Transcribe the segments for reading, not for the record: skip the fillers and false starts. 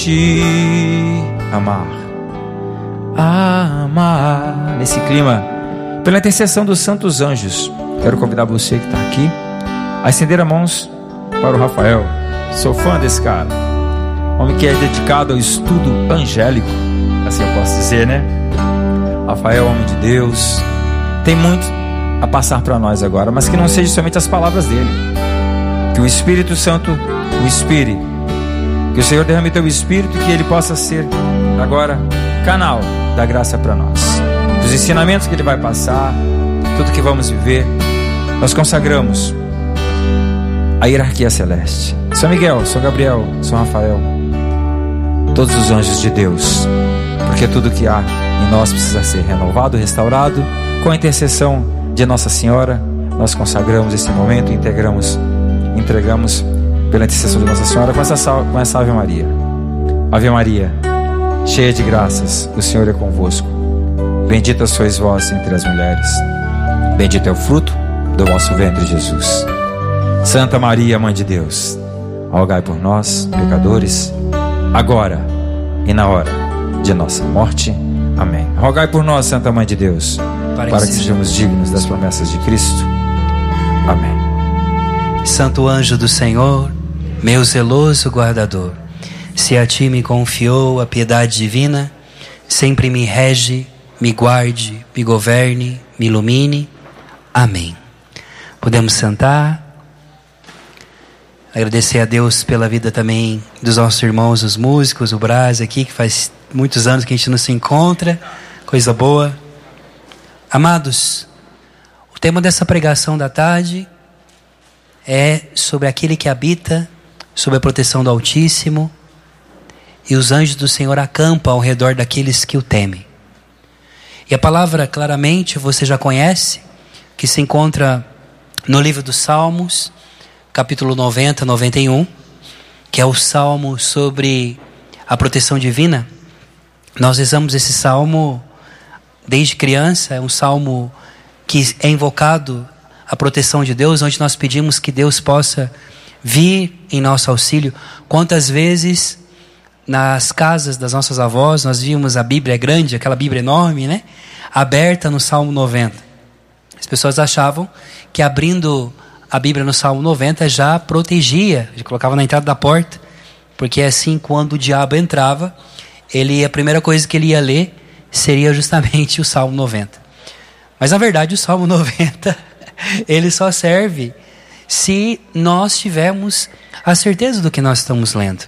Te amar, amar. Nesse clima, pela intercessão dos santos anjos, quero convidar você que está aqui a estender as mãos para o Rafael. Sou fã desse cara, homem que é dedicado ao estudo angélico, assim eu posso dizer, né? Rafael, homem de Deus, tem muito a passar para nós agora, mas que não seja somente as palavras dele, que o Espírito Santo o inspire, que o Senhor derrame teu Espírito e que ele possa ser agora canal da graça para nós. Os ensinamentos que ele vai passar, tudo que vamos viver, nós consagramos a hierarquia celeste. São Miguel, São Gabriel, São Rafael, todos os anjos de Deus, porque tudo que há em nós precisa ser renovado, restaurado. Com a intercessão de Nossa Senhora, nós consagramos esse momento e entregamos pela intercessão de Nossa Senhora com essa Ave Maria. Ave Maria, cheia de graças, o Senhor é convosco. Bendita sois vós entre as mulheres, bendito é o fruto do vosso ventre, Jesus. Santa Maria, Mãe de Deus, rogai por nós, pecadores, agora e na hora de nossa morte. Amém. Rogai por nós, Santa Mãe de Deus, para que sejamos dignos das promessas de Cristo. Amém. Santo anjo do Senhor, meu zeloso guardador, se a ti me confiou a piedade divina, sempre me rege, me guarde, me governe, me ilumine. Amém. Podemos sentar. Agradecer a Deus pela vida também dos nossos irmãos, os músicos, o Brás aqui, que faz muitos anos que a gente não se encontra. Coisa boa. Amados, o tema dessa pregação da tarde é sobre aquele que habita sob a proteção do Altíssimo, e os anjos do Senhor acampam ao redor daqueles que o temem. E a palavra claramente você já conhece, que se encontra no livro dos Salmos, capítulo 90, 91, que é o salmo sobre a proteção divina. Nós rezamos esse salmo desde criança, é um salmo que é invocado a proteção de Deus, onde nós pedimos que Deus possa vir em nosso auxílio. Quantas vezes nas casas das nossas avós nós vimos a Bíblia grande, aquela Bíblia enorme, né? Aberta no Salmo 90. As pessoas achavam que abrindo a Bíblia no Salmo 90 já protegia, já colocava na entrada da porta, porque assim, quando o diabo entrava, a primeira coisa que ele ia ler seria justamente o Salmo 90. Mas na verdade o Salmo 90 ele só serve se nós tivermos a certeza do que nós estamos lendo.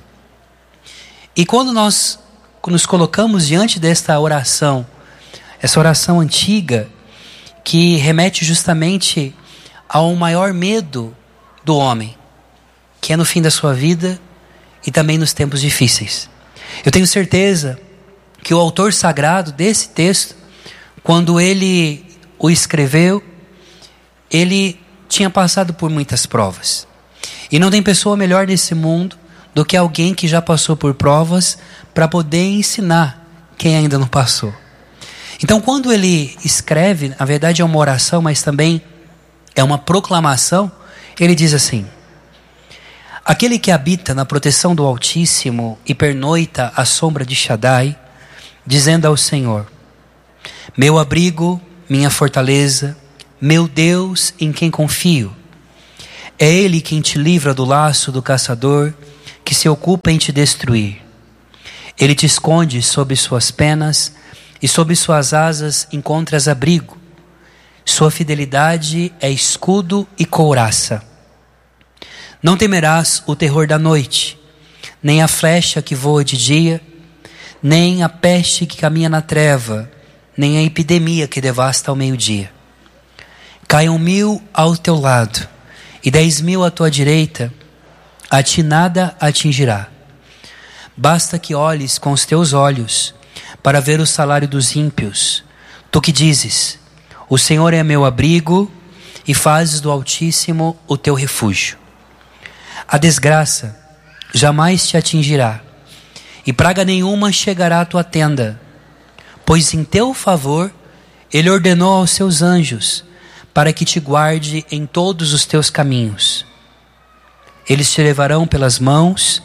E quando nós nos colocamos diante desta oração, essa oração antiga, que remete justamente ao maior medo do homem, que é no fim da sua vida e também nos tempos difíceis. Eu tenho certeza que o autor sagrado desse texto, quando ele o escreveu, ele tinha passado por muitas provas. E não tem pessoa melhor nesse mundo do que alguém que já passou por provas para poder ensinar quem ainda não passou. Então, quando ele escreve, na verdade é uma oração, mas também é uma proclamação. Ele diz assim: aquele que habita na proteção do Altíssimo e pernoita à sombra de Shaddai, dizendo ao Senhor: meu abrigo, minha fortaleza, meu Deus em quem confio. É Ele quem te livra do laço do caçador, que se ocupa em te destruir. Ele te esconde sob suas penas, e sob suas asas encontras abrigo. Sua fidelidade é escudo e couraça. Não temerás o terror da noite, nem a flecha que voa de dia, nem a peste que caminha na treva, nem a epidemia que devasta ao meio-dia. Caiam 1000 ao teu lado e 10.000 à tua direita, a ti nada atingirá. Basta que olhes com os teus olhos para ver o salário dos ímpios. Tu que dizes: o Senhor é meu abrigo, e fazes do Altíssimo o teu refúgio. A desgraça jamais te atingirá, e praga nenhuma chegará à tua tenda, pois em teu favor Ele ordenou aos seus anjos para que te guarde em todos os teus caminhos. Eles te levarão pelas mãos,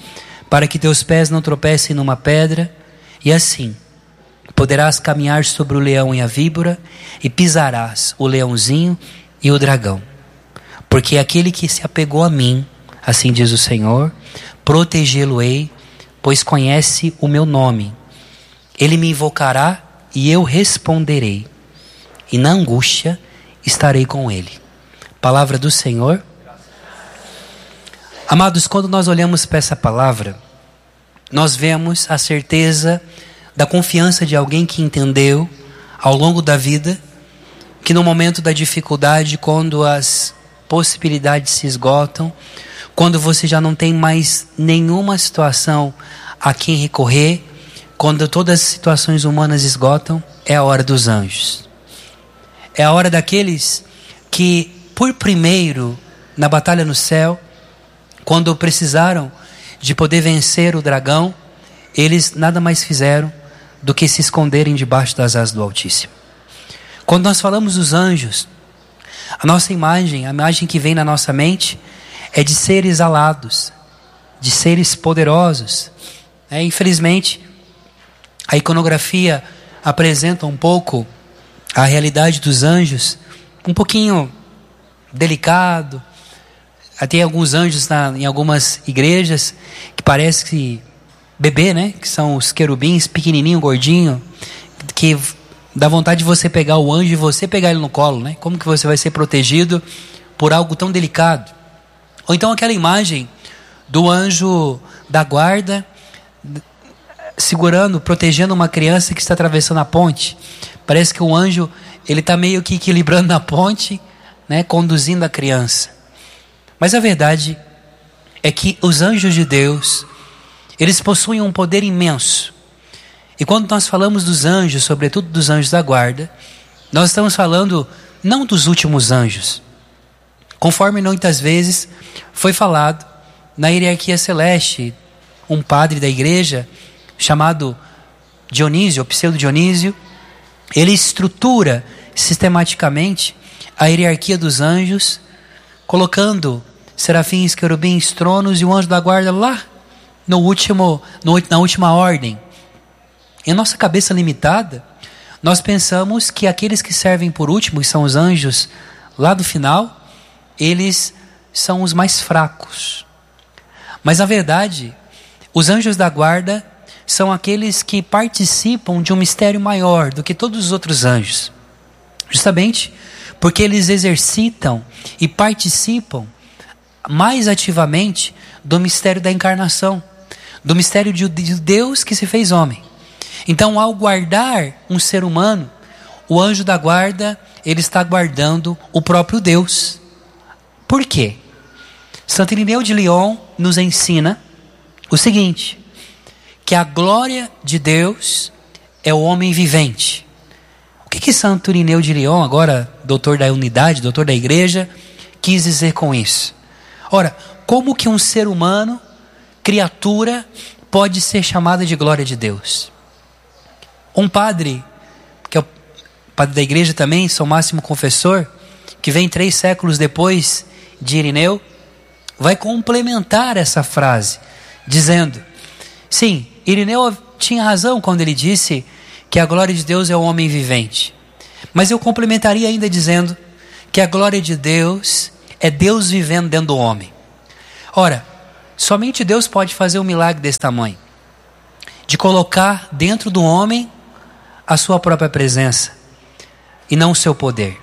para que teus pés não tropecem numa pedra, e assim poderás caminhar sobre o leão e a víbora, e pisarás o leãozinho e o dragão. Porque aquele que se apegou a mim, assim diz o Senhor, protegê-lo-ei, pois conhece o meu nome. Ele me invocará e eu responderei, e na angústia estarei com ele. Palavra do Senhor. Amados, quando nós olhamos para essa palavra, nós vemos a certeza da confiança de alguém que entendeu ao longo da vida que no momento da dificuldade, quando as possibilidades se esgotam, quando você já não tem mais nenhuma situação a quem recorrer, quando todas as situações humanas esgotam, é a hora dos anjos. É a hora daqueles que, por primeiro, na batalha no céu, quando precisaram de poder vencer o dragão, eles nada mais fizeram do que se esconderem debaixo das asas do Altíssimo. Quando nós falamos dos anjos, a nossa imagem, a imagem que vem na nossa mente, é de seres alados, de seres poderosos. Infelizmente, a iconografia apresenta um pouco a realidade dos anjos, um pouquinho delicado. Tem alguns anjos em algumas igrejas que parece que bebê, né? Que são os querubins, pequenininho, gordinho, que dá vontade de você pegar o anjo e você pegar ele no colo, né? Como que você vai ser protegido por algo tão delicado? Ou então aquela imagem do anjo da guarda segurando, protegendo uma criança que está atravessando a ponte. Parece que o anjo, ele está meio que equilibrando na ponte, né? Conduzindo a criança. Mas a verdade é que os anjos de Deus, eles possuem um poder imenso. E quando nós falamos dos anjos, sobretudo dos anjos da guarda, nós estamos falando não dos últimos anjos, conforme muitas vezes foi falado na hierarquia celeste. Um padre da igreja chamado Dionísio, ou Pseudo Dionísio, ele estrutura sistematicamente a hierarquia dos anjos, colocando serafins, querubins, tronos e o anjo da guarda lá na última ordem. Em nossa cabeça limitada, nós pensamos que aqueles que servem por último, que são os anjos lá do final, eles são os mais fracos. Mas na verdade, os anjos da guarda são aqueles que participam de um mistério maior do que todos os outros anjos. Justamente porque eles exercitam e participam mais ativamente do mistério da encarnação, do mistério de Deus que se fez homem. Então, ao guardar um ser humano, o anjo da guarda, ele está guardando o próprio Deus. Por quê? Santo Irineu de Lyon nos ensina o seguinte, que a glória de Deus é o homem vivente. O que Santo Irineu de Lyon, agora doutor da unidade, doutor da igreja, quis dizer com isso? Ora, como que um ser humano, criatura, pode ser chamada de glória de Deus? Um padre, que é o padre da igreja também, São Máximo Confessor, que vem 3 séculos depois de Irineu, vai complementar essa frase, dizendo, sim, Irineu tinha razão quando ele disse que a glória de Deus é o homem vivente. Mas eu complementaria ainda dizendo que a glória de Deus é Deus vivendo dentro do homem. Ora, somente Deus pode fazer um milagre desse tamanho, de colocar dentro do homem a sua própria presença e não o seu poder.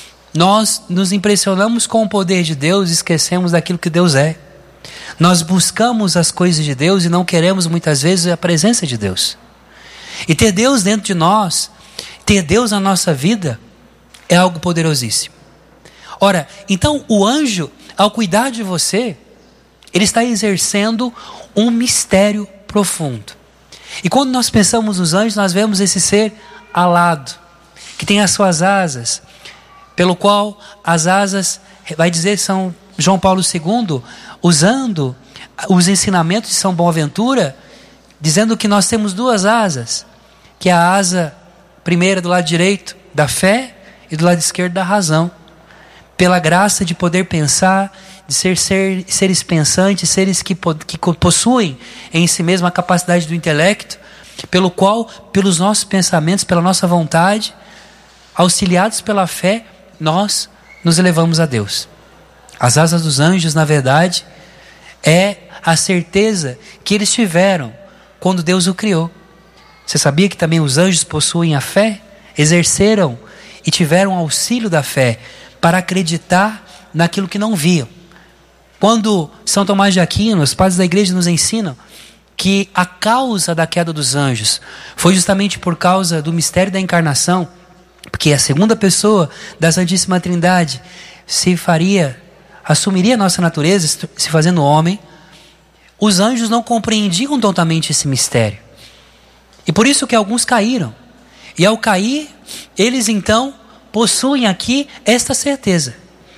Nós nos impressionamos com o poder de Deus e esquecemos daquilo que Deus é. Nós buscamos as coisas de Deus e não queremos muitas vezes a presença de Deus. E ter Deus dentro de nós, ter Deus na nossa vida, é algo poderosíssimo. Ora, então o anjo, ao cuidar de você, ele está exercendo um mistério profundo. E quando nós pensamos nos anjos, nós vemos esse ser alado, que tem as suas asas, pelo qual as asas, vai dizer São João Paulo II, usando os ensinamentos de São Boaventura, dizendo que nós temos 2 asas, que é a asa primeira do lado direito da fé e do lado esquerdo da razão, pela graça de poder pensar, de seres pensantes, seres que possuem em si mesmo a capacidade do intelecto, pelo qual, pelos nossos pensamentos, pela nossa vontade, auxiliados pela fé, nós nos elevamos a Deus. As asas dos anjos, na verdade, é a certeza que eles tiveram quando Deus o criou. Você sabia que também os anjos possuem a fé? Exerceram e tiveram auxílio da fé para acreditar naquilo que não viam. Quando São Tomás de Aquino, os padres da igreja nos ensinam que a causa da queda dos anjos foi justamente por causa do mistério da encarnação, porque a segunda pessoa da Santíssima Trindade assumiria a nossa natureza, se fazendo homem. Os anjos não compreendiam totalmente esse mistério. E por isso que alguns caíram. E ao cair, eles então possuem aqui esta certeza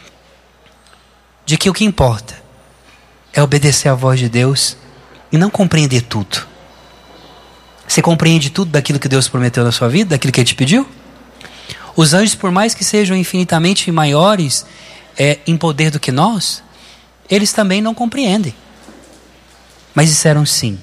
de que o que importa é obedecer à voz de Deus e não compreender tudo. Você compreende tudo daquilo que Deus prometeu na sua vida, daquilo que Ele te pediu? Os anjos, por mais que sejam infinitamente maiores em poder do que nós, eles também não compreendem. Mas disseram sim.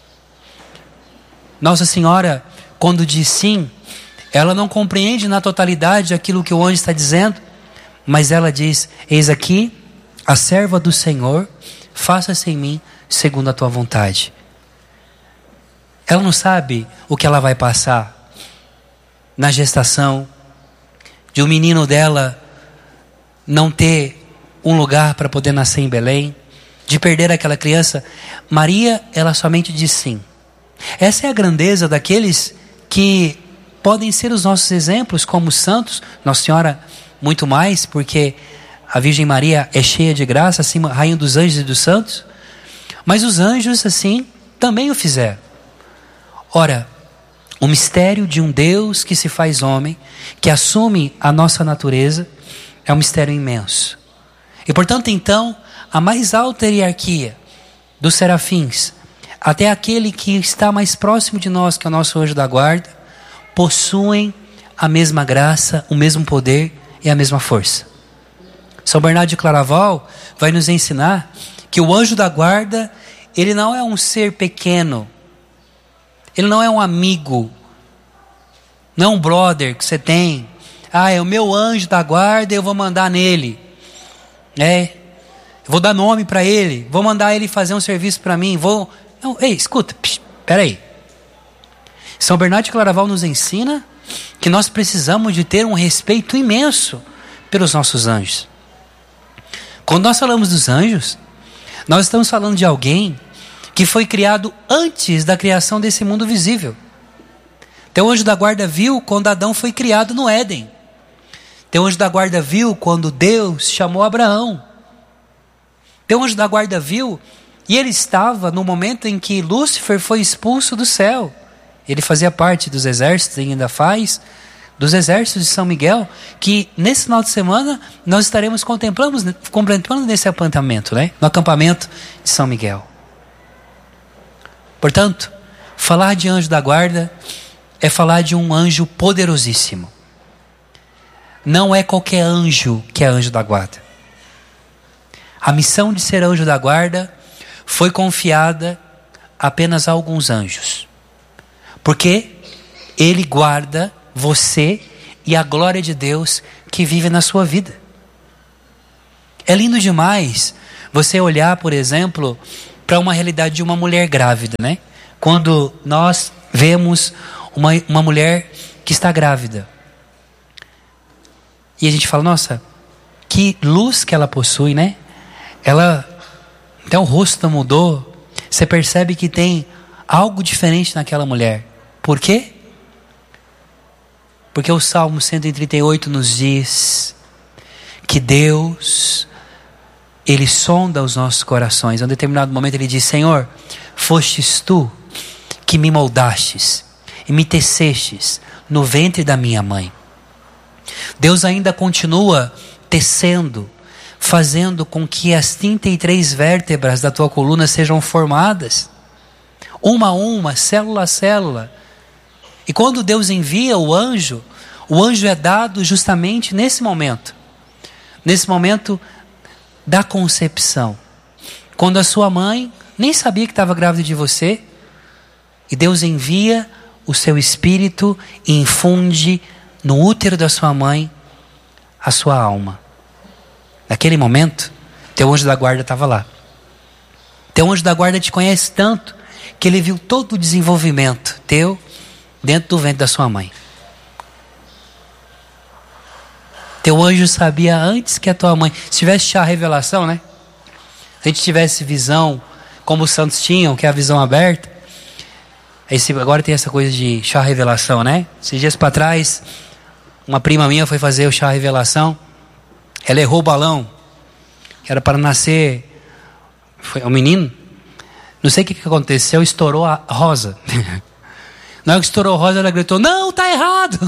Nossa Senhora, quando diz sim, ela não compreende na totalidade aquilo que o anjo está dizendo, mas ela diz: eis aqui a serva do Senhor, faça-se em mim segundo a tua vontade. Ela não sabe o que ela vai passar na gestação, de um menino dela não ter um lugar para poder nascer em Belém, de perder aquela criança. Maria, ela somente diz sim. Essa é a grandeza daqueles que podem ser os nossos exemplos como santos. Nossa Senhora muito mais, porque a Virgem Maria é cheia de graça, assim, rainha dos anjos e dos santos. Mas os anjos, assim, também o fizeram. Ora, o mistério de um Deus que se faz homem, que assume a nossa natureza, é um mistério imenso. E portanto, então, a mais alta hierarquia dos serafins, até aquele que está mais próximo de nós, que é o nosso anjo da guarda, possuem a mesma graça, o mesmo poder e a mesma força. São Bernardo de Claraval vai nos ensinar que o anjo da guarda, ele não é um ser pequeno, ele não é um amigo, não é um brother que você tem. É o meu anjo da guarda, eu vou mandar nele. Vou dar nome para ele, vou mandar ele fazer um serviço para mim. Não, ei, escuta, espera aí. São Bernardo de Claraval nos ensina que nós precisamos de ter um respeito imenso pelos nossos anjos. Quando nós falamos dos anjos, nós estamos falando de alguém que foi criado antes da criação desse mundo visível. Teu anjo da guarda viu quando Adão foi criado no Éden. Teu anjo da guarda viu quando Deus chamou Abraão. Teu anjo da guarda viu, e ele estava no momento em que Lúcifer foi expulso do céu. Ele fazia parte dos exércitos, e ainda faz, dos exércitos de São Miguel, que nesse final de semana nós estaremos contemplando nesse acampamento, no acampamento de São Miguel. Portanto, falar de anjo da guarda é falar de um anjo poderosíssimo. Não é qualquer anjo que é anjo da guarda. A missão de ser anjo da guarda foi confiada apenas a alguns anjos, porque ele guarda você e a glória de Deus que vive na sua vida. É lindo demais você olhar, por exemplo, para uma realidade de uma mulher grávida, Quando nós vemos uma mulher que está grávida, e a gente fala: nossa, que luz que ela possui, Ela, até o rosto mudou. Você percebe que tem algo diferente naquela mulher. Por quê? Porque o Salmo 138 nos diz que Deus, Ele sonda os nossos corações. Em um determinado momento Ele diz: Senhor, fostes Tu que me moldastes e me tecestes no ventre da minha mãe. Deus ainda continua tecendo, fazendo com que as 33 vértebras da tua coluna sejam formadas, uma a uma, célula a célula. E quando Deus envia o anjo é dado justamente nesse momento da concepção. Quando a sua mãe nem sabia que estava grávida de você, e Deus envia o seu Espírito e infunde no útero da sua mãe a sua alma. Naquele momento, teu anjo da guarda estava lá. Teu anjo da guarda te conhece tanto que ele viu todo o desenvolvimento teu dentro do ventre da sua mãe. Teu anjo sabia antes que a tua mãe. Se tivesse a revelação, né? Se a gente tivesse visão, como os santos tinham, que é a visão aberta. Agora tem essa coisa de chá revelação, né? Esses dias para trás, uma prima minha foi fazer o chá revelação. Ela errou o balão. Era para nascer. Foi um menino. Não sei o que aconteceu, estourou a rosa. Na hora que estourou a rosa, ela gritou: não, tá errado.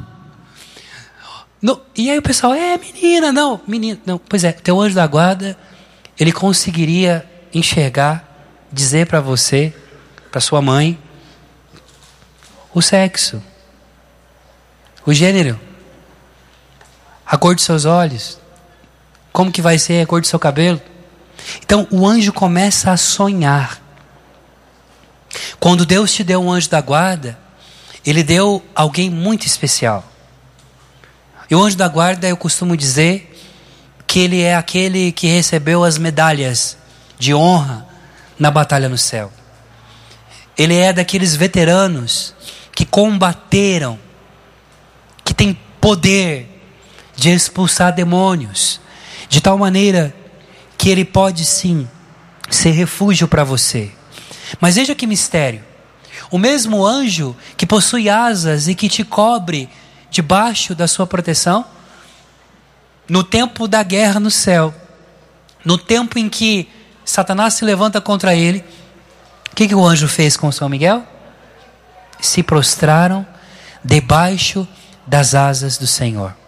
Não. E aí o pessoal: menina, não, menino, não. Pois é, teu anjo da guarda, ele conseguiria enxergar, dizer para você, para sua mãe, o sexo, o gênero, a cor de seus olhos, como que vai ser a cor do seu cabelo. Então o anjo começa a sonhar. Quando Deus te deu um anjo da guarda, Ele deu alguém muito especial. E o anjo da guarda, eu costumo dizer que ele é aquele que recebeu as medalhas de honra na batalha no céu. Ele é daqueles veteranos que combateram, que tem poder de expulsar demônios, de tal maneira que ele pode sim ser refúgio para você. Mas veja que mistério: o mesmo anjo que possui asas e que te cobre debaixo da sua proteção, no tempo da guerra no céu, no tempo em que Satanás se levanta contra ele, o que o anjo fez com São Miguel? Se prostraram debaixo das asas do Senhor.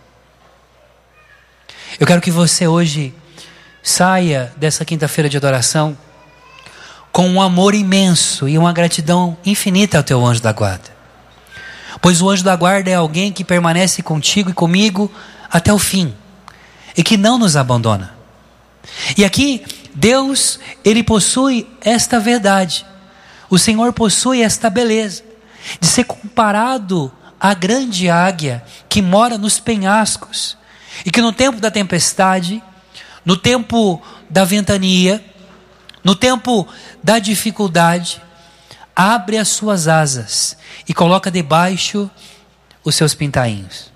Eu quero que você hoje saia dessa quinta-feira de adoração com um amor imenso e uma gratidão infinita ao teu anjo da guarda. Pois o anjo da guarda é alguém que permanece contigo e comigo até o fim, e que não nos abandona. E aqui, Deus, Ele possui esta verdade. O Senhor possui esta beleza de ser comparado à grande águia que mora nos penhascos, e que no tempo da tempestade, no tempo da ventania, no tempo da dificuldade, abre as suas asas e coloca debaixo os seus pintainhos.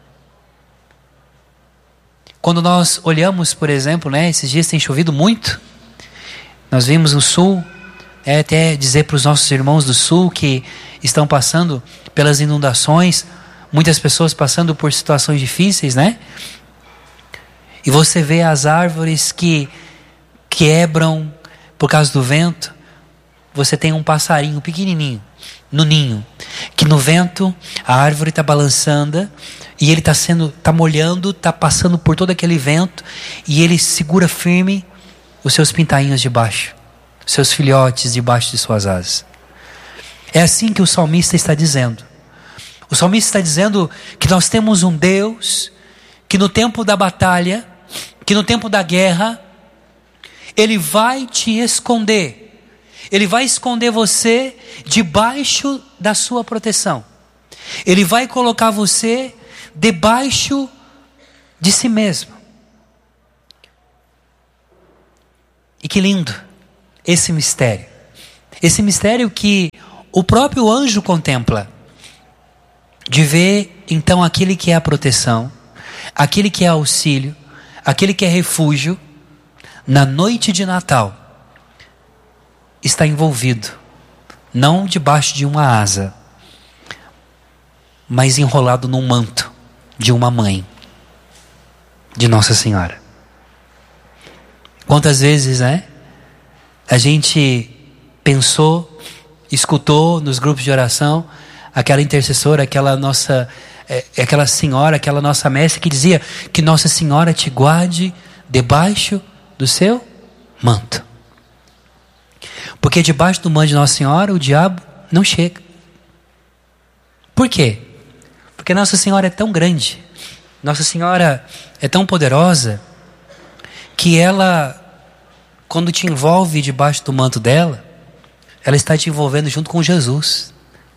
Quando nós olhamos, por exemplo, né, esses dias tem chovido muito, nós vimos no sul, até dizer para os nossos irmãos do sul que estão passando pelas inundações, muitas pessoas passando por situações difíceis, né? E você vê as árvores que quebram por causa do vento. Você tem um passarinho pequenininho no ninho, que no vento a árvore está balançando e ele está molhando, está passando por todo aquele vento, e ele segura firme os seus pintainhos debaixo, os seus filhotes debaixo de suas asas. É assim que o salmista está dizendo. O salmista está dizendo que nós temos um Deus que no tempo da batalha, que no tempo da guerra, Ele vai te esconder. Ele vai esconder você debaixo da sua proteção. Ele vai colocar você debaixo de si mesmo. E que lindo esse mistério. Esse mistério que o próprio anjo contempla. De ver então aquele que é a proteção, aquele que é auxílio, aquele que é refúgio, na noite de Natal, está envolvido, não debaixo de uma asa, mas enrolado num manto de uma mãe, de Nossa Senhora. Quantas vezes, né? A gente pensou, escutou nos grupos de oração, aquela intercessora, aquela nossa, aquela senhora, aquela nossa mestre que dizia que Nossa Senhora te guarde debaixo do seu manto. Porque debaixo do manto de Nossa Senhora o diabo não chega. Por quê? Porque Nossa Senhora é tão grande, Nossa Senhora é tão poderosa, que ela quando te envolve debaixo do manto dela, ela está te envolvendo junto com Jesus.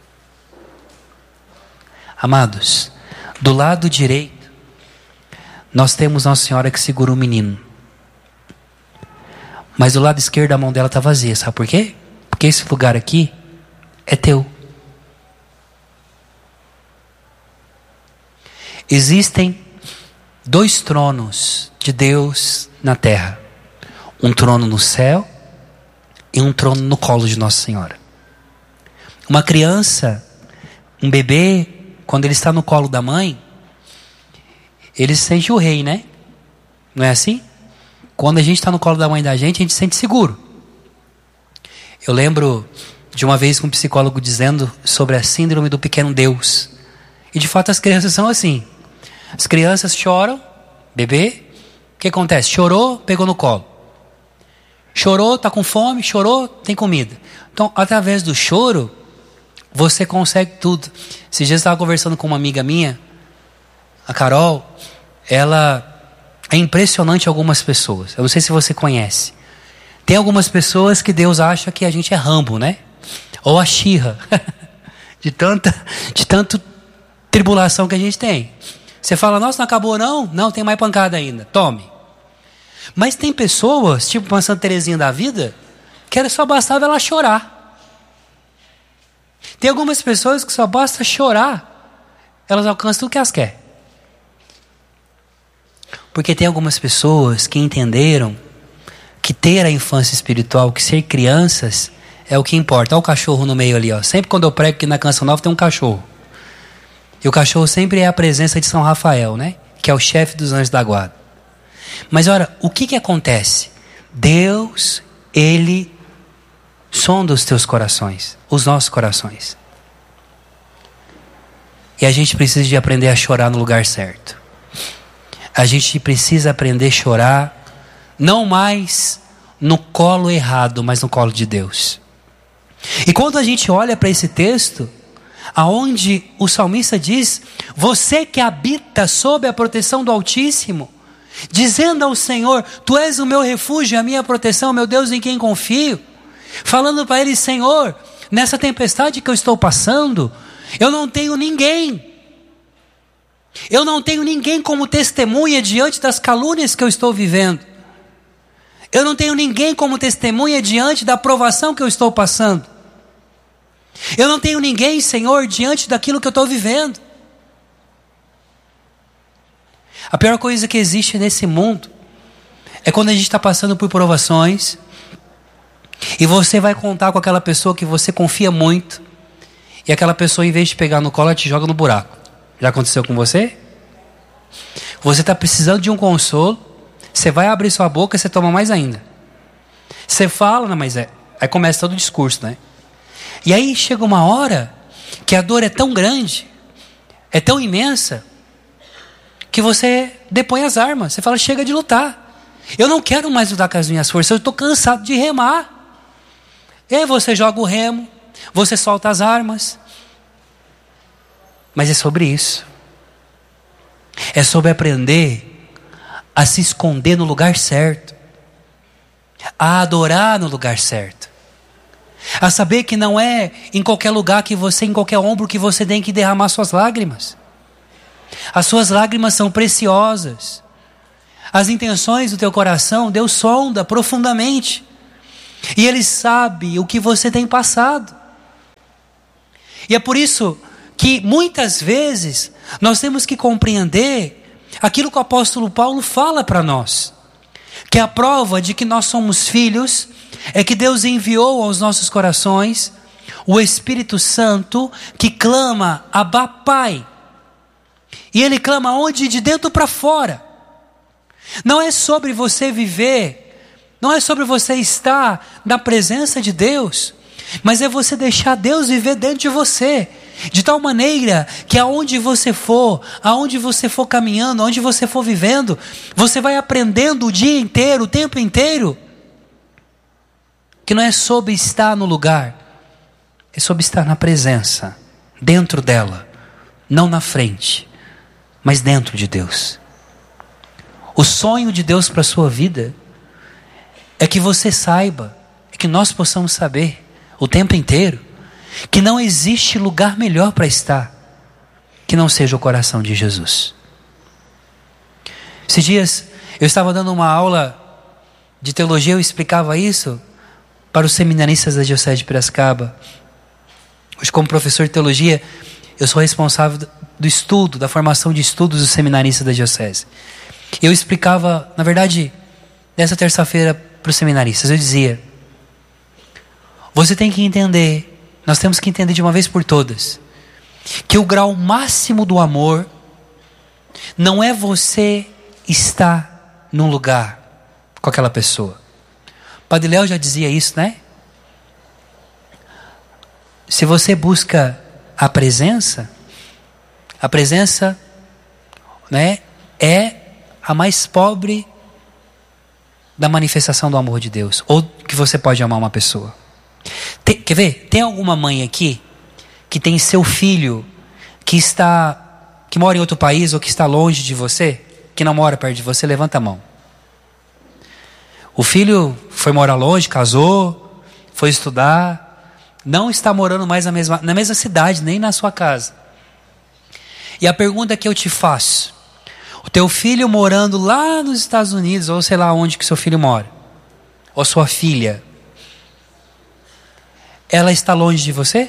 Amados, do lado direito, nós temos Nossa Senhora que segura um menino. Mas do lado esquerdo a mão dela está vazia. Sabe por quê? Porque esse lugar aqui é teu. Existem 2 tronos de Deus na terra. Um trono no céu e um trono no colo de Nossa Senhora. Uma criança, um bebê, quando ele está no colo da mãe, ele se sente o rei, né? Não é assim? Quando a gente está no colo da mãe da gente, a gente se sente seguro. Eu lembro de uma vez um psicólogo dizendo sobre a síndrome do pequeno Deus. E de fato as crianças são assim. As crianças choram, bebê, o que acontece? Chorou, pegou no colo. Chorou, está com fome, chorou, tem comida. Então, através do choro, você consegue tudo. Esses dias eu estava conversando com uma amiga minha, a Carol. Ela é impressionante algumas pessoas. Eu não sei se você conhece. Tem algumas pessoas que Deus acha que a gente é Rambo, né? Ou a She-Ra. de tanto tribulação que a gente tem. Você fala, nossa, não acabou não? Não, tem mais pancada ainda. Tome. Mas tem pessoas, tipo uma Santa Teresinha da vida, que só bastava ela chorar. Tem algumas pessoas que só basta chorar, elas alcançam tudo que elas querem. Porque tem algumas pessoas que entenderam que ter a infância espiritual, que ser crianças, é o que importa. Olha o cachorro no meio ali, ó. Sempre quando eu prego aqui na Canção Nova tem um cachorro. E o cachorro sempre é a presença de São Rafael, né? Que é o chefe dos anjos da guarda. Mas olha, o que acontece? Deus, Ele sonda os teus corações, os nossos corações. E a gente precisa de aprender a chorar no lugar certo. A gente precisa aprender a chorar, não mais no colo errado, mas no colo de Deus. E quando a gente olha para esse texto, aonde o salmista diz, você que habita sob a proteção do Altíssimo, dizendo ao Senhor, tu és o meu refúgio, a minha proteção, meu Deus em quem confio, falando para ele, Senhor, nessa tempestade que eu estou passando, eu não tenho ninguém como testemunha diante das calúnias que eu estou vivendo, eu não tenho ninguém como testemunha diante da provação que eu estou passando, eu não tenho ninguém, Senhor, diante daquilo que eu estou vivendo. A pior coisa que existe nesse mundo é quando a gente está passando por provações e você vai contar com aquela pessoa que você confia muito e aquela pessoa, em vez de pegar no colo, ela te joga no buraco. Já aconteceu com você? Você está precisando de um consolo, você vai abrir sua boca e você toma mais ainda. Você fala, não, mas aí começa todo o discurso, né? E aí chega uma hora que a dor é tão grande, é tão imensa, que você depõe as armas. Você fala, chega de lutar. Eu não quero mais lutar com as minhas forças, eu estou cansado de remar. E aí você joga o remo, você solta as armas. Mas é sobre isso. É sobre aprender a se esconder no lugar certo, a adorar no lugar certo, a saber que não é em qualquer lugar que você, em qualquer ombro que você tem que derramar suas lágrimas. As suas lágrimas são preciosas. As intenções do teu coração, Deus sonda profundamente. E Ele sabe o que você tem passado. E é por isso que muitas vezes nós temos que compreender aquilo que o apóstolo Paulo fala para nós. Que a prova de que nós somos filhos é que Deus enviou aos nossos corações o Espírito Santo que clama, Abba, Pai. E ele clama onde? De dentro para fora. Não é sobre você viver, não é sobre você estar na presença de Deus, mas é você deixar Deus viver dentro de você, de tal maneira que aonde você for caminhando, aonde você for vivendo, você vai aprendendo o dia inteiro, o tempo inteiro, que não é sobre estar no lugar, é sobre estar na presença, dentro dela, não na frente, mas dentro de Deus. O sonho de Deus para a sua vida é que você saiba, é que nós possamos saber o tempo inteiro que não existe lugar melhor para estar que não seja o coração de Jesus. Esses dias eu estava dando uma aula de teologia, eu explicava isso para os seminaristas da Diocese de Piracicaba. Hoje, como professor de teologia, eu sou responsável do estudo, da formação de estudos dos seminaristas da Diocese. Eu explicava, na verdade, nessa terça-feira para os seminaristas, eu dizia: você tem que entender, nós temos que entender de uma vez por todas, que o grau máximo do amor não é você estar num lugar com aquela pessoa. Padre Léo já dizia isso, né? Se você busca a presença, né, é a mais pobre da manifestação do amor de Deus, ou que você pode amar uma pessoa. Quer ver? Tem alguma mãe aqui que tem seu filho que mora em outro país ou que está longe de você, que não mora perto de você? Levanta a mão. O filho foi morar longe, casou, foi estudar, não está morando mais na mesma cidade, nem na sua casa. E a pergunta que eu te faço: o teu filho morando lá nos Estados Unidos, ou sei lá onde que seu filho mora, ou sua filha, ela está longe de você?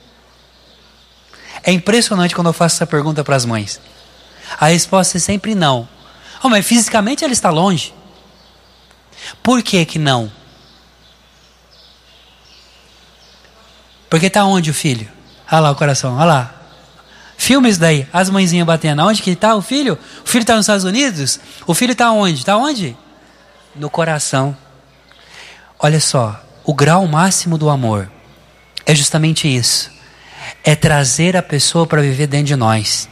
É impressionante quando eu faço essa pergunta para as mães. A resposta é sempre não. Mas fisicamente ela está longe. Por que que não? Porque está onde o filho? Olha lá o coração, olha lá. Filmes daí, as mãezinhas batendo. Onde que está o filho? O filho está nos Estados Unidos? O filho está onde? Está onde? No coração. Olha só, o grau máximo do amor é justamente isso. É trazer a pessoa para viver dentro de nós.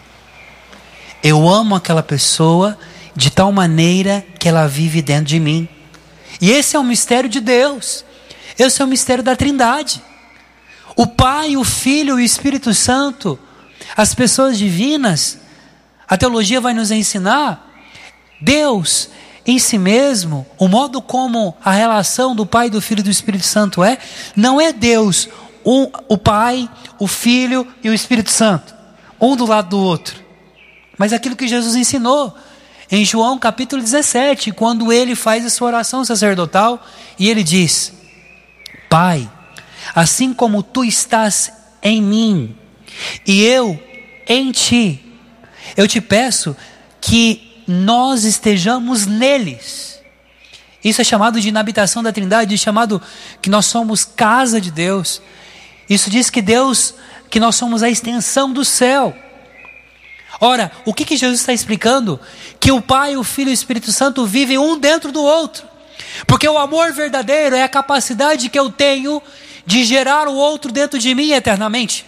Eu amo aquela pessoa de tal maneira que ela vive dentro de mim. E esse é o mistério de Deus. Esse é o mistério da Trindade. O Pai, o Filho e o Espírito Santo, as pessoas divinas, a teologia vai nos ensinar, Deus em si mesmo, o modo como a relação do Pai, do Filho e do Espírito Santo não é Deus, o Pai, o Filho e o Espírito Santo, um do lado do outro, mas aquilo que Jesus ensinou em João capítulo 17, quando ele faz a sua oração sacerdotal, e ele diz: Pai, assim como tu estás em mim, e eu em ti, eu te peço que nós estejamos neles. Isso é chamado de inabitação da Trindade, é chamado que nós somos casa de Deus. Isso diz que nós somos a extensão do céu. Ora, o que Jesus está explicando? Que o Pai, o Filho e o Espírito Santo vivem um dentro do outro. Porque o amor verdadeiro é a capacidade que eu tenho de gerar o outro dentro de mim eternamente.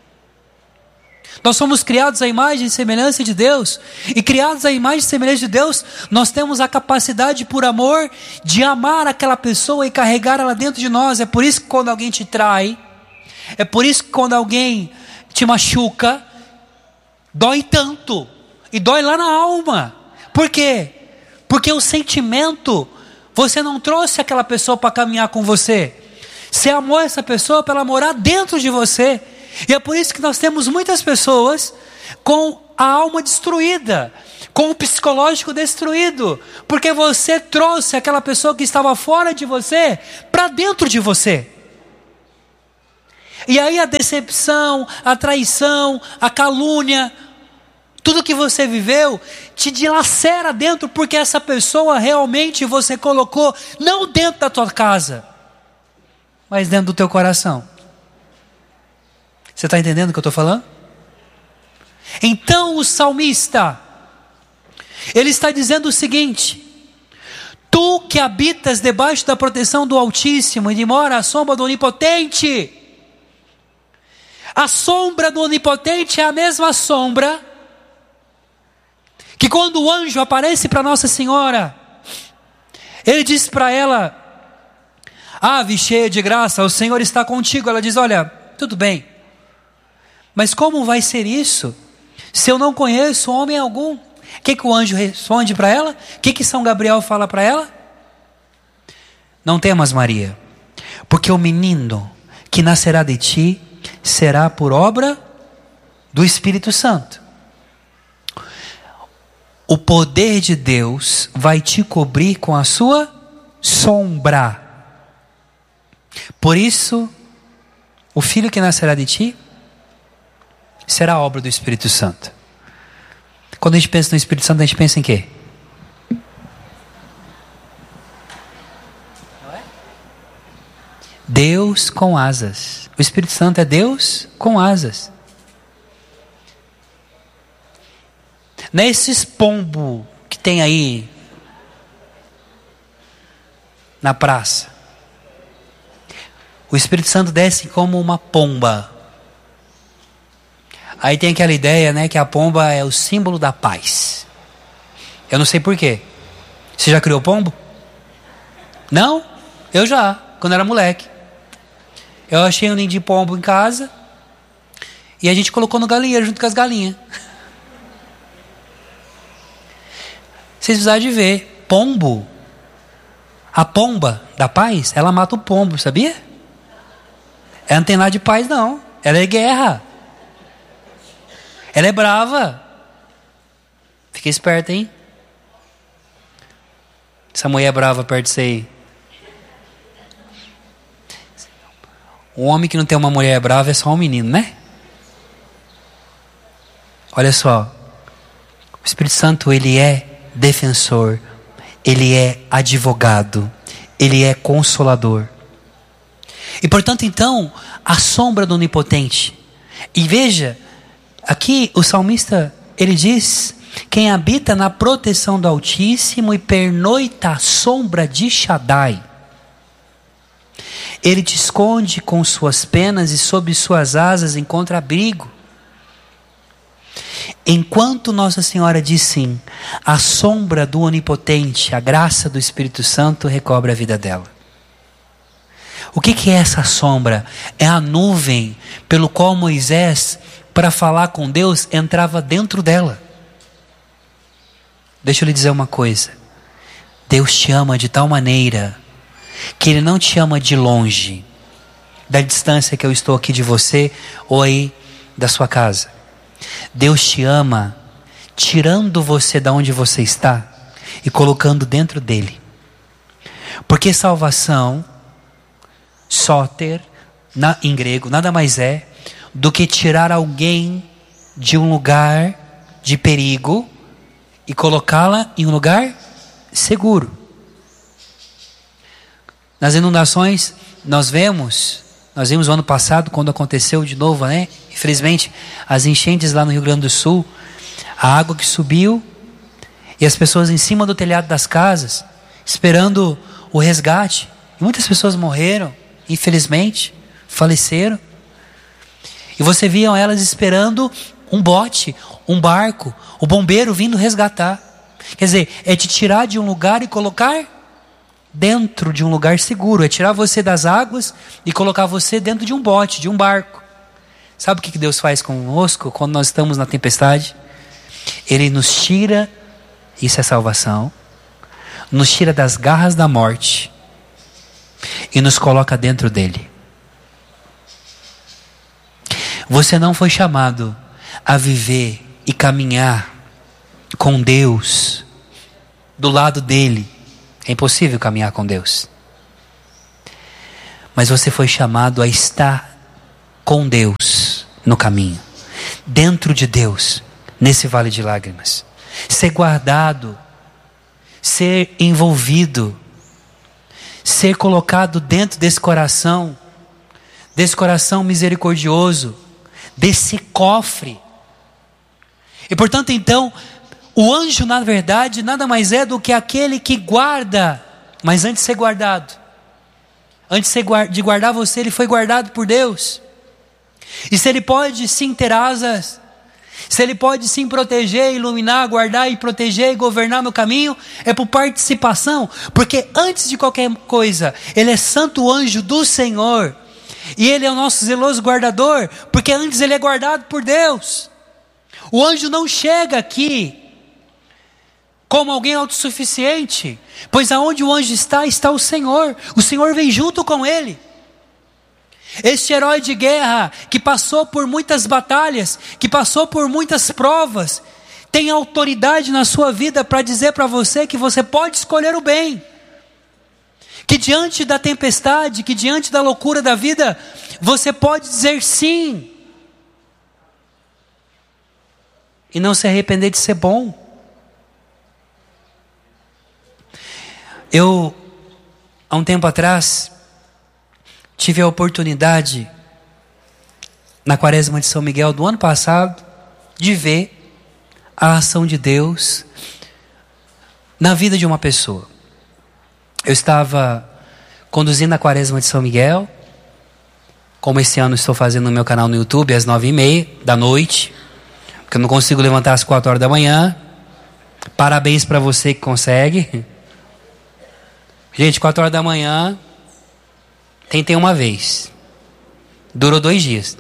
Nós somos criados à imagem e semelhança de Deus. E criados à imagem e semelhança de Deus, nós temos a capacidade, por amor, de amar aquela pessoa e carregar ela dentro de nós. É por isso que quando alguém te trai, é por isso que quando alguém te machuca, dói tanto, e dói lá na alma. Por quê? Porque o sentimento, você não trouxe aquela pessoa para caminhar com você, você amou essa pessoa para ela morar dentro de você. E é por isso que nós temos muitas pessoas com a alma destruída, com o psicológico destruído, porque você trouxe aquela pessoa que estava fora de você para dentro de você. E aí a decepção, a traição, a calúnia, tudo que você viveu te dilacera dentro, porque essa pessoa realmente você colocou não dentro da tua casa, mas dentro do teu coração. Você está entendendo o que eu estou falando? Então o salmista, ele está dizendo o seguinte: tu que habitas debaixo da proteção do Altíssimo e de mora à sombra do Onipotente. A sombra do Onipotente é a mesma sombra que quando o anjo aparece para Nossa Senhora, ele diz para ela: ave cheia de graça, o Senhor está contigo. Ela diz: olha, tudo bem, mas como vai ser isso se eu não conheço homem algum? O que o anjo responde para ela? O que São Gabriel fala para ela? não temas, Maria, porque o menino que nascerá de ti será por obra do Espírito Santo. O poder de Deus vai te cobrir com a sua sombra. Por isso, o filho que nascerá de ti será a obra do Espírito Santo. Quando a gente pensa no Espírito Santo, a gente pensa em quê? Deus com asas. O Espírito Santo é Deus com asas. Não é esses pombos que tem aí na praça. O Espírito Santo desce como uma pomba. Aí tem aquela ideia, né, que a pomba é o símbolo da paz. Eu não sei porquê. Você já criou pombo? Não? Eu já, quando era moleque. Eu achei um ninho de pombo em casa e a gente colocou no galinheiro junto com as galinhas. Vocês precisaram de ver. Pombo. A pomba da paz, ela mata o pombo, sabia? É antenar de paz não. Ela é guerra. Ela é brava. Fica esperto, hein? Essa mulher brava perto de você aí. Um homem que não tem uma mulher brava é só um menino, né? Olha só. O Espírito Santo, ele é defensor, ele é advogado, ele é consolador. E portanto, então, a sombra do Onipotente. E veja, aqui o salmista, ele diz: quem habita na proteção do Altíssimo e pernoita à sombra de Shaddai. Ele te esconde com suas penas e sob suas asas encontra abrigo. Enquanto Nossa Senhora diz sim, a sombra do Onipotente, a graça do Espírito Santo recobre a vida dela. O que é essa sombra? É a nuvem pelo qual Moisés, para falar com Deus, entrava dentro dela. Deixa eu lhe dizer uma coisa. Deus te ama de tal maneira que Ele não te ama de longe, da distância que eu estou aqui de você ou aí da sua casa. Deus te ama tirando você da onde você está e colocando dentro dele. Porque salvação, soter, em grego, nada mais é do que tirar alguém de um lugar de perigo e colocá-la em um lugar seguro. Nas inundações, nós vimos o ano passado, quando aconteceu de novo, né? Infelizmente, as enchentes lá no Rio Grande do Sul, a água que subiu, e as pessoas em cima do telhado das casas, esperando o resgate. E muitas pessoas morreram, infelizmente, faleceram. E você via elas esperando um bote, um barco, o bombeiro vindo resgatar. Quer dizer, é te tirar de um lugar e colocar dentro de um lugar seguro. É tirar você das águas e colocar você dentro de um bote, de um barco. Sabe o que Deus faz conosco quando nós estamos na tempestade? Ele nos tira, isso é salvação, nos tira das garras da morte e nos coloca dentro dele. Você não foi chamado a viver e caminhar com Deus do lado dele. É impossível caminhar com Deus. Mas você foi chamado a estar com Deus no caminho, dentro de Deus, nesse vale de lágrimas. Ser guardado, ser envolvido, ser colocado dentro desse coração misericordioso, desse cofre. E portanto, então, o anjo, na verdade, nada mais é do que aquele que guarda, mas antes de ser guardado, antes de guardar você, ele foi guardado por Deus. E se ele pode sim ter asas, se ele pode sim proteger, iluminar, guardar e proteger e governar no caminho, é por participação, porque antes de qualquer coisa, ele é santo anjo do Senhor, e ele é o nosso zeloso guardador, porque antes ele é guardado por Deus. O anjo não chega aqui como alguém autossuficiente, pois aonde o anjo está, está o Senhor vem junto com ele. Este herói de guerra, que passou por muitas batalhas, que passou por muitas provas, tem autoridade na sua vida para dizer para você que você pode escolher o bem. Que diante da tempestade, que diante da loucura da vida, você pode dizer sim. E não se arrepender de ser bom. Eu, há um tempo atrás, tive a oportunidade, na Quaresma de São Miguel do ano passado, de ver a ação de Deus na vida de uma pessoa. Eu estava conduzindo a Quaresma de São Miguel, como esse ano estou fazendo no meu canal no YouTube, às 9h30 da noite, porque eu não consigo levantar às 4 horas da manhã. Parabéns para você que consegue. Gente, 4 horas da manhã, tentei uma vez. Durou 2 dias.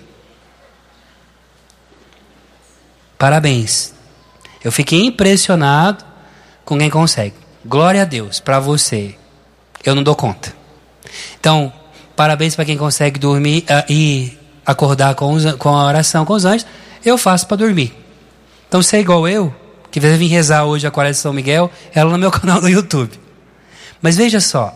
Parabéns. Eu fiquei impressionado com quem consegue. Glória a Deus, para você. Eu não dou conta. Então, parabéns para quem consegue dormir e acordar com a oração com os anjos. Eu faço para dormir. Então, se é igual eu, que vai vir rezar hoje a Quaresma de São Miguel, ela no meu canal do YouTube. Mas veja só.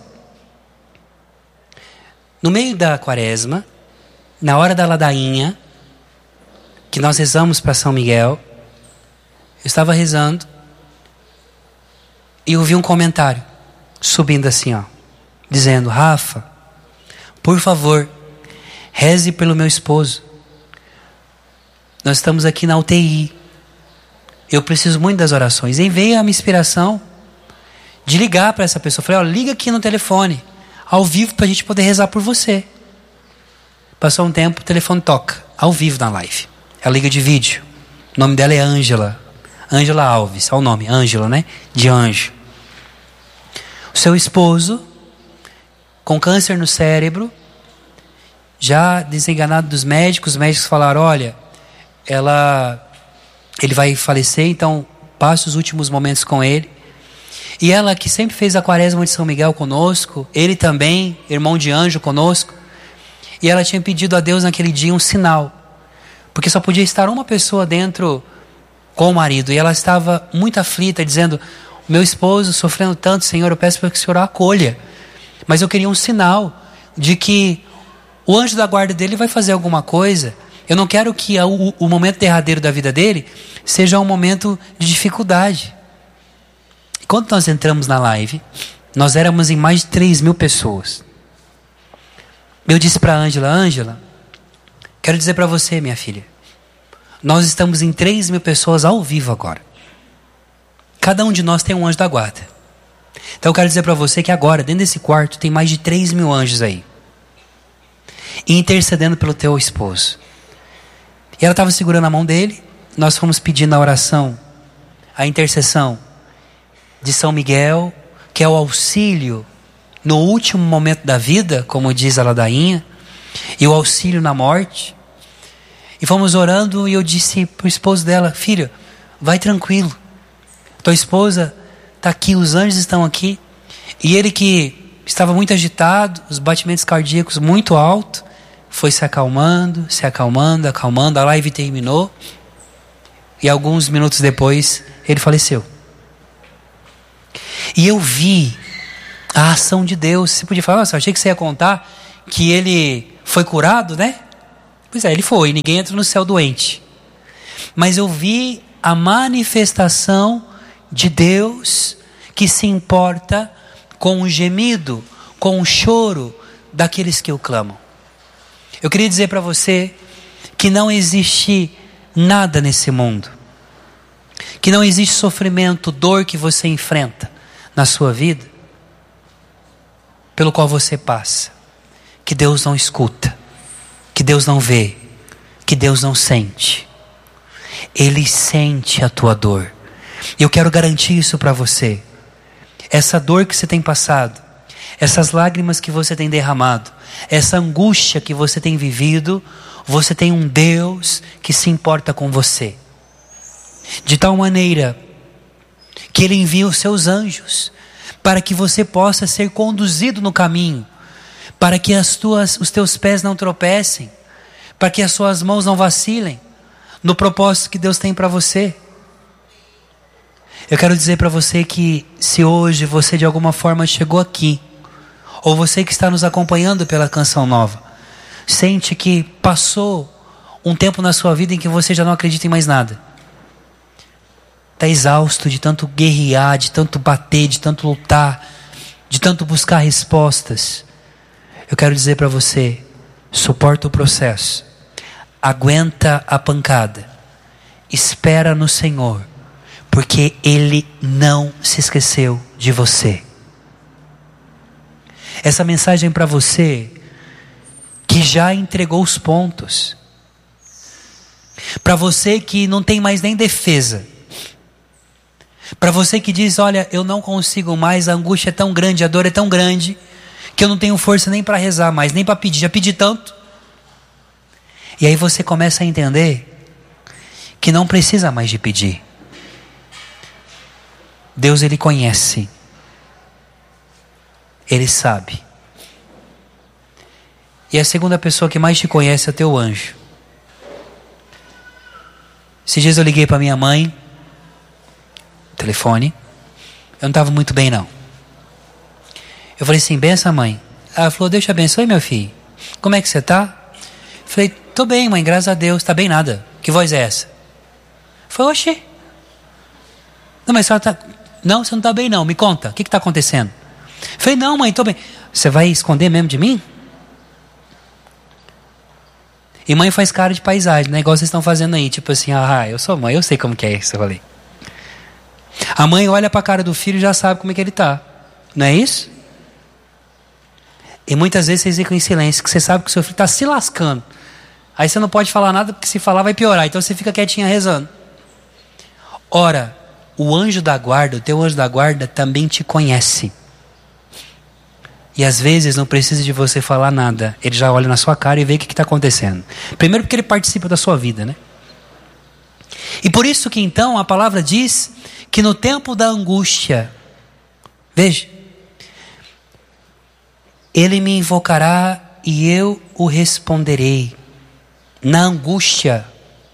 No meio da Quaresma, na hora da ladainha, que nós rezamos para São Miguel, eu estava rezando e ouvi um comentário subindo assim, ó, dizendo: Rafa, por favor, reze pelo meu esposo. Nós estamos aqui na UTI. Eu preciso muito das orações. E veio a minha inspiração de ligar para essa pessoa. Eu falei: ó, liga aqui no telefone, ao vivo, para a gente poder rezar por você. Passou um tempo, o telefone toca, ao vivo na live. Ela liga de vídeo. O nome dela é Ângela. Ângela Alves, olha o nome, Ângela, né? De anjo. O seu esposo, com câncer no cérebro, já desenganado dos médicos, os médicos falaram: olha, ele vai falecer, então passe os últimos momentos com ele. E ela, que sempre fez a Quaresma de São Miguel conosco, ele também, irmão de anjo conosco, e ela tinha pedido a Deus naquele dia um sinal, porque só podia estar uma pessoa dentro com o marido, e ela estava muito aflita, dizendo: meu esposo sofrendo tanto, Senhor, eu peço para que o Senhor o acolha, mas eu queria um sinal de que o anjo da guarda dele vai fazer alguma coisa. Eu não quero que o momento derradeiro da vida dele seja um momento de dificuldade. E quando nós entramos na live, nós éramos em mais de 3.000 pessoas. Eu disse para a Ângela: Ângela, quero dizer para você, minha filha, nós estamos em 3.000 pessoas ao vivo agora. Cada um de nós tem um anjo da guarda. Então eu quero dizer para você que agora, dentro desse quarto, tem mais de 3.000 anjos aí, e intercedendo pelo teu esposo. E ela estava segurando a mão dele. Nós fomos pedindo a oração, a intercessão de São Miguel, que é o auxílio no último momento da vida, como diz a ladainha, e o auxílio na morte. E fomos orando, e eu disse para o esposo dela: filho, vai tranquilo, tua esposa está aqui, os anjos estão aqui. E ele, que estava muito agitado, os batimentos cardíacos muito altos, foi se acalmando, acalmando. A live terminou, e alguns minutos depois ele faleceu. E eu vi a ação de Deus. Você podia falar: nossa, achei que você ia contar que ele foi curado, né? Pois é, ele foi. Ninguém entra no céu doente. Mas eu vi a manifestação de Deus, que se importa com o gemido, com o choro daqueles que o clamam. Eu queria dizer para você que não existe nada nesse mundo, que não existe sofrimento, dor que você enfrenta na sua vida, pelo qual você passa, que Deus não escuta, que Deus não vê, que Deus não sente. Ele sente a tua dor. E eu quero garantir isso para você. Essa dor que você tem passado, essas lágrimas que você tem derramado, essa angústia que você tem vivido, você tem um Deus que se importa com você, de tal maneira que Ele envia os seus anjos, para que você possa ser conduzido no caminho, para que os teus pés não tropecem, para que as suas mãos não vacilem, no propósito que Deus tem para você. Eu quero dizer para você que se hoje você de alguma forma chegou aqui, ou você que está nos acompanhando pela Canção Nova, sente que passou um tempo na sua vida em que você já não acredita em mais nada, está exausto de tanto guerrear, de tanto bater, de tanto lutar, de tanto buscar respostas, eu quero dizer para você, suporta o processo, aguenta a pancada, espera no Senhor, porque Ele não se esqueceu de você. Essa mensagem para você que já entregou os pontos, para você que não tem mais nem defesa, para você que diz, olha, eu não consigo mais, a angústia é tão grande, a dor é tão grande, que eu não tenho força nem para rezar mais, nem para pedir, já pedi tanto. E aí você começa a entender que não precisa mais de pedir. Deus, Ele conhece, Ele sabe. E a segunda pessoa que mais te conhece é teu anjo. Esses dias eu liguei para minha mãe, telefone, eu não estava muito bem não. Eu falei assim, benção mãe. Ela falou, Deus te abençoe meu filho. Como é que você está? Eu falei, tô bem mãe, graças a Deus. Tá bem nada. Que voz é essa? Eu falei, oxê. Não, mas a senhora tá... Não, você não está bem não, me conta, o que está acontecendo? Eu falei, não mãe, estou bem. Você vai esconder mesmo de mim? E mãe faz cara de paisagem, né? Igual vocês estão fazendo aí, tipo assim, eu sou mãe, eu sei como que é isso, eu falei. A mãe olha para a cara do filho e já sabe como é que ele está, não é isso? E muitas vezes vocês ficam em silêncio, que você sabe que o seu filho está se lascando. Aí você não pode falar nada, porque se falar vai piorar, então você fica quietinha rezando. Ora, o anjo da guarda, o teu anjo da guarda também te conhece. E às vezes não precisa de você falar nada. Ele já olha na sua cara e vê o que está acontecendo. Primeiro porque ele participa da sua vida, né? E por isso que então a palavra diz que no tempo da angústia, veja, Ele me invocará e eu o responderei. Na angústia,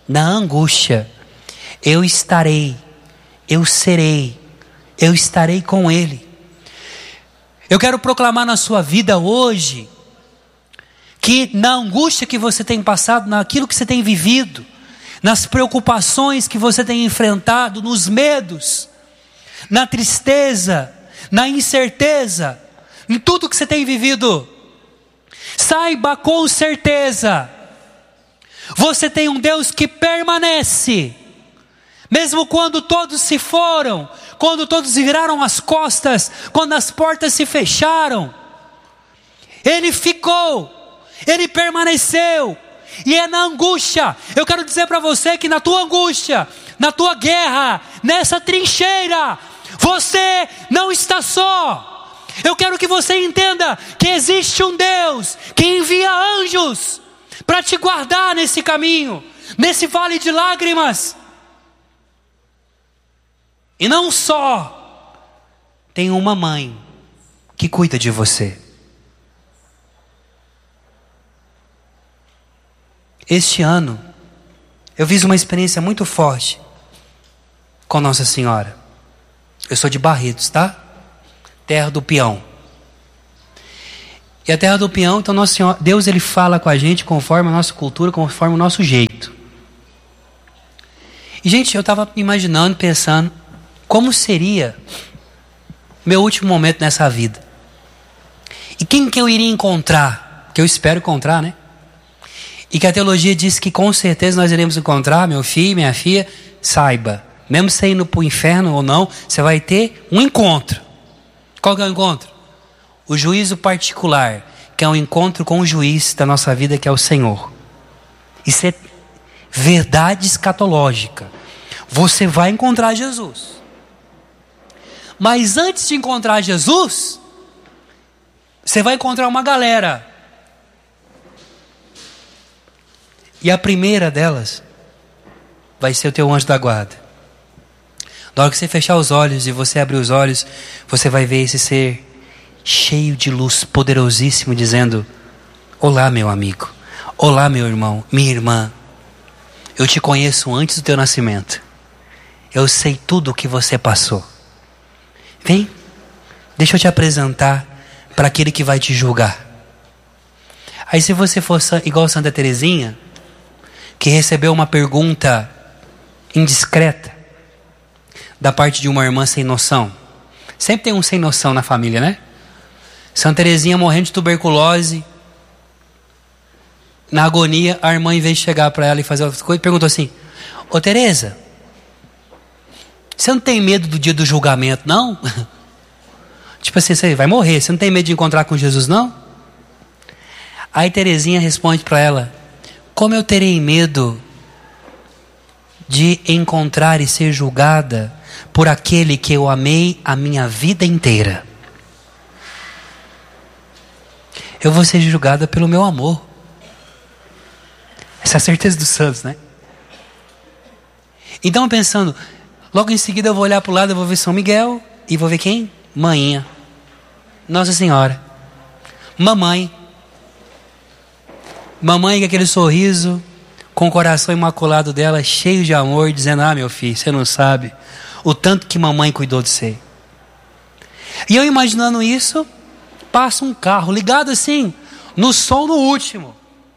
eu estarei, eu serei, eu estarei com Ele. Eu quero proclamar na sua vida hoje, que na angústia que você tem passado, naquilo que você tem vivido, nas preocupações que você tem enfrentado, nos medos, na tristeza, na incerteza, em tudo que você tem vivido, saiba com certeza, você tem um Deus que permanece, mesmo quando todos se foram, quando todos viraram as costas, quando as portas se fecharam, Ele ficou, Ele permaneceu, e é na angústia. Eu quero dizer para você que na tua angústia, na tua guerra, nessa trincheira, você não está só. Eu quero que você entenda que existe um Deus que envia anjos para te guardar nesse caminho, nesse vale de lágrimas. E não só, tem uma mãe que cuida de você. Este ano, eu fiz uma experiência muito forte com Nossa Senhora. Eu sou de Barretos, tá? Terra do Peão. E a terra do Peão, então Nossa Senhora, Deus ele fala com a gente conforme a nossa cultura, conforme o nosso jeito. E gente, eu estava imaginando, pensando, como seria meu último momento nessa vida? E quem que eu iria encontrar? Que eu espero encontrar, né? E que a teologia diz que com certeza nós iremos encontrar, meu filho, minha filha, saiba, mesmo você indo para o inferno ou não, você vai ter um encontro. Qual que é o encontro? O juízo particular, que é um encontro com o juiz da nossa vida, que é o Senhor. Isso é verdade escatológica. Você vai encontrar Jesus. Mas antes de encontrar Jesus, você vai encontrar uma galera. E a primeira delas vai ser o teu anjo da guarda. Na hora que você fechar os olhos e você abrir os olhos, você vai ver esse ser cheio de luz, poderosíssimo, dizendo: olá, meu amigo. Olá, meu irmão, minha irmã. Eu te conheço antes do teu nascimento. Eu sei tudo o que você passou. Vem, deixa eu te apresentar para aquele que vai te julgar. Aí se você for igual Santa Teresinha, que recebeu uma pergunta indiscreta da parte de uma irmã sem noção. Sempre tem um sem noção na família, né? Santa Teresinha morrendo de tuberculose, na agonia, a irmã, em vez de chegar para ela e fazer outra coisa, perguntou assim: ô Teresa, você não tem medo do dia do julgamento, não? Tipo assim, você vai morrer, você não tem medo de encontrar com Jesus, não? Aí Teresinha responde para ela: como eu terei medo de encontrar e ser julgada por aquele que eu amei a minha vida inteira? Eu vou ser julgada pelo meu amor. Essa é a certeza dos santos, né? Então, pensando, logo em seguida eu vou olhar para o lado, eu vou ver São Miguel e vou ver quem? Mainha, Nossa Senhora, mamãe com aquele sorriso, com o coração imaculado dela, cheio de amor, dizendo: ah, meu filho, você não sabe o tanto que mamãe cuidou de você. E eu imaginando isso, passa um carro ligado assim, no som no último.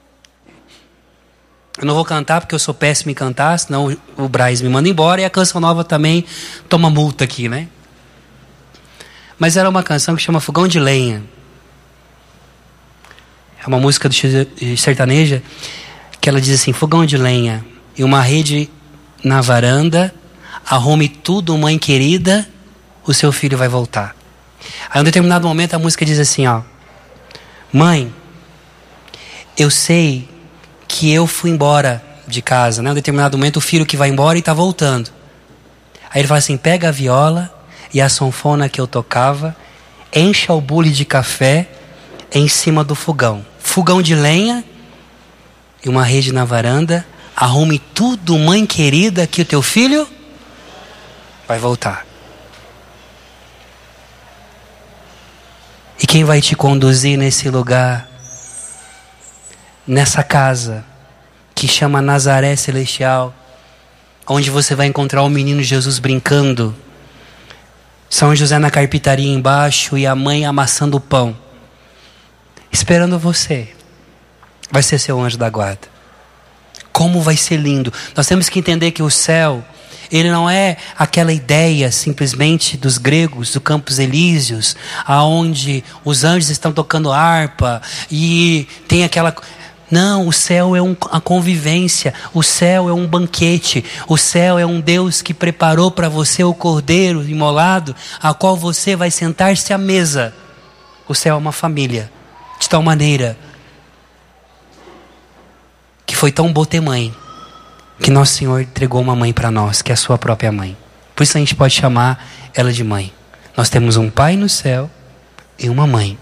Eu não vou cantar porque eu sou péssimo em cantar, senão o Braz me manda embora, e a canção nova também toma multa aqui, né? Mas era uma canção que chama Fogão de Lenha. É uma música do sertaneja que ela diz assim: fogão de lenha e uma rede na varanda, arrume tudo, mãe querida, o seu filho vai voltar. Aí em um determinado momento a música diz assim, ó: mãe, eu sei que eu fui embora de casa, né? Em um determinado momento o filho que vai embora e está voltando. Aí ele fala assim: pega a viola e a sanfona que eu tocava, encha o bule de café em cima do fogão. Fogão de lenha e uma rede na varanda, arrume tudo, mãe querida, que o teu filho vai voltar. E quem vai te conduzir nesse lugar, nessa casa que chama Nazaré Celestial, onde você vai encontrar o menino Jesus brincando, São José na carpintaria embaixo e a mãe amassando o pão, esperando você, vai ser seu anjo da guarda. Como vai ser lindo. Nós temos que entender que o céu, ele não é aquela ideia simplesmente dos gregos, do Campos Elíseos, aonde os anjos estão tocando harpa e tem aquela... Não, o céu é a convivência, o céu é um banquete, o céu é um Deus que preparou para você o cordeiro imolado, a qual você vai sentar-se à mesa. O céu é uma família, de tal maneira que foi tão bom ter mãe, que Nosso Senhor entregou uma mãe para nós, que é a sua própria mãe. Por isso a gente pode chamar ela de mãe. Nós temos um pai no céu e uma mãe.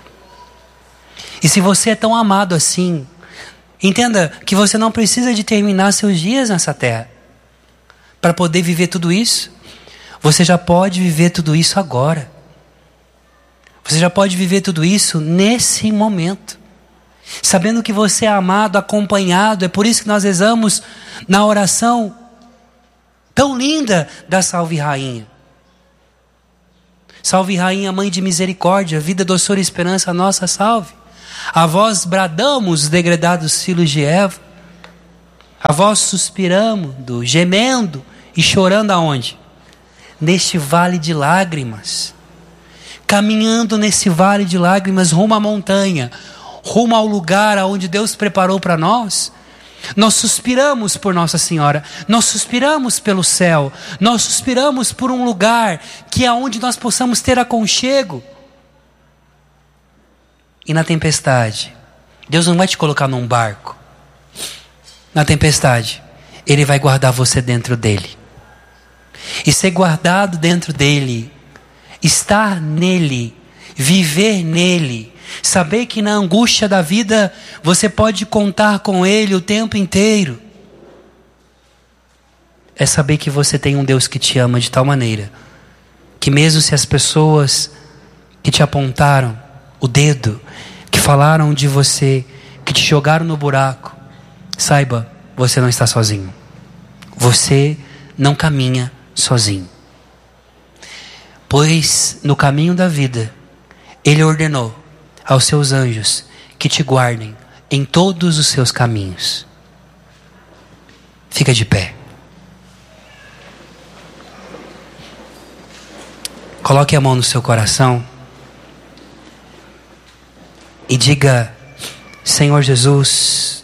E se você é tão amado assim, entenda que você não precisa de terminar seus dias nessa terra para poder viver tudo isso. Você já pode viver tudo isso agora. Você já pode viver tudo isso nesse momento, sabendo que você é amado, acompanhado. É por isso que nós rezamos na oração tão linda da Salve Rainha. Salve Rainha, Mãe de Misericórdia, vida, doçura e esperança, nossa salve. A vós bradamos, degredados filhos de Eva. A vós suspiramos, gemendo e chorando aonde? Neste vale de lágrimas. Caminhando nesse vale de lágrimas rumo à montanha, rumo ao lugar aonde Deus preparou para nós. Nós suspiramos por Nossa Senhora, nós suspiramos pelo céu, nós suspiramos por um lugar que é onde nós possamos ter aconchego. E na tempestade, Deus não vai te colocar num barco. Na tempestade, Ele vai guardar você dentro dele. E ser guardado dentro dele, estar nele, viver nele, saber que na angústia da vida você pode contar com Ele o tempo inteiro. é saber que você tem um Deus que te ama de tal maneira que mesmo se as pessoas que te apontaram o dedo, que falaram de você, que te jogaram no buraco, saiba, você não está sozinho. Você não caminha sozinho. Pois no caminho da vida, Ele ordenou aos seus anjos que te guardem em todos os seus caminhos. Fica de pé. Coloque a mão no seu coração e diga: Senhor Jesus,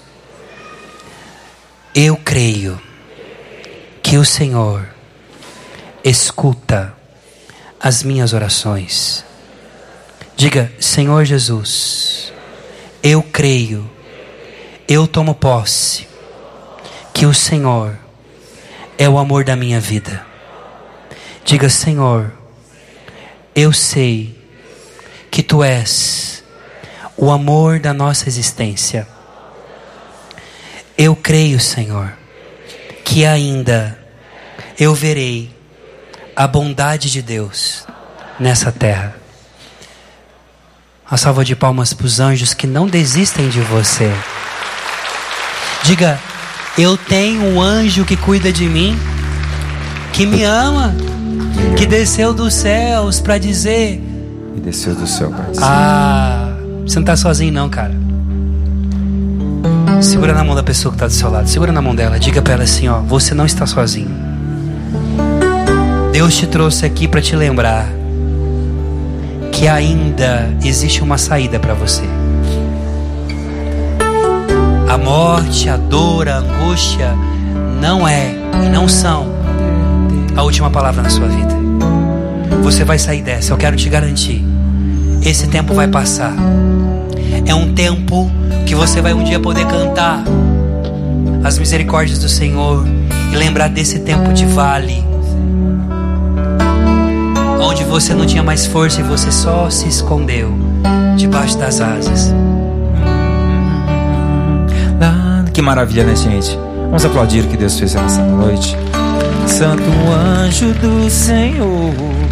eu creio que o Senhor escuta as minhas orações. Diga: Senhor Jesus, eu creio, eu tomo posse que o Senhor é o amor da minha vida. Diga: Senhor, eu sei que Tu és o amor da nossa existência. Eu creio, Senhor, que ainda eu verei a bondade de Deus nessa terra. Uma salva de palmas para os anjos que não desistem de você. Diga: eu tenho um anjo que cuida de mim, que me ama, que desceu dos céus para dizer... E desceu do céu para dizer... você não está sozinho não, cara. Segura na mão da pessoa que está do seu lado. Segura na mão dela. Diga para ela assim, ó: você não está sozinho. Deus te trouxe aqui para te lembrar que ainda existe uma saída para você. A morte, a dor, a angústia não é e não são a última palavra na sua vida. Você vai sair dessa, eu quero te garantir. Esse tempo vai passar. É um tempo que você vai um dia poder cantar as misericórdias do Senhor e lembrar desse tempo de vale, onde você não tinha mais força e você só se escondeu debaixo das asas. Que maravilha, né, gente? Vamos aplaudir o que Deus fez nessa noite. Santo anjo do Senhor,